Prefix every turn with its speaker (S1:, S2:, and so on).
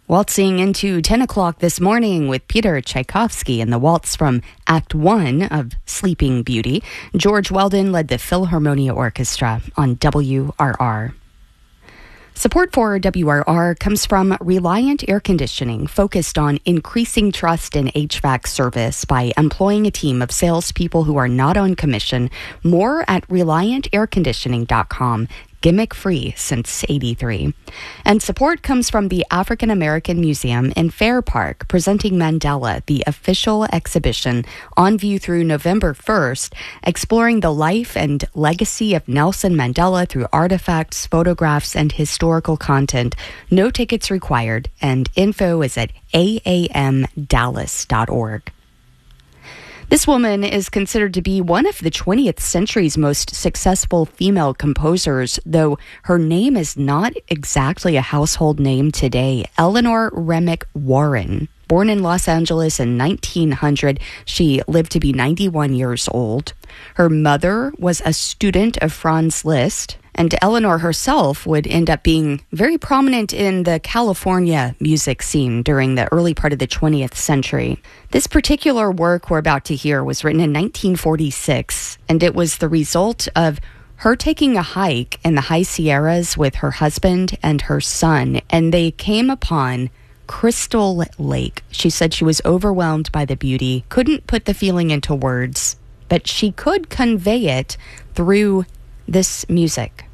S1: Waltzing into 10 o'clock this morning with Peter Tchaikovsky in the waltz from Act 1 of Sleeping Beauty. George Weldon led the Philharmonia Orchestra on WRR. Support for WRR comes from Reliant Air Conditioning, focused on increasing trust in HVAC service by employing a team of salespeople who are not on commission. More at ReliantAirConditioning.com. Gimmick-free since '83. And support comes from the African American Museum in Fair Park, presenting Mandela, the official exhibition, on view through November 1st, exploring the life and legacy of Nelson Mandela through artifacts, photographs, and historical content. No tickets required, and info is at aamdallas.org. This woman is considered to be one of the 20th century's most successful female composers, though her name is not exactly a household name today. Eleanor Remick Warren. Born in Los Angeles in 1900, she lived to be 91 years old. Her mother was a student of Franz Liszt, and Eleanor herself would end up being very prominent in the California music scene during the early part of the 20th century. This particular work we're about to hear was written in 1946, and it was the result of her taking a hike in the High Sierras with her husband and her son, and they came upon Crystal Lake. She said she was overwhelmed by the beauty, couldn't put the feeling into words, but she could convey it through this music.